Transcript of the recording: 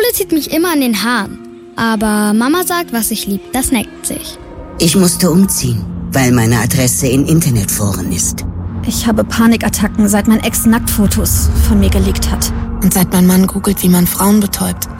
Mutter zieht mich immer an den Haaren. Aber Mama sagt, was ich lieb, das neckt sich. Ich musste umziehen, weil meine Adresse in Internetforen ist. Ich habe Panikattacken, seit mein Ex Nacktfotos von mir geleakt hat. Und seit mein Mann googelt, wie man Frauen betäubt.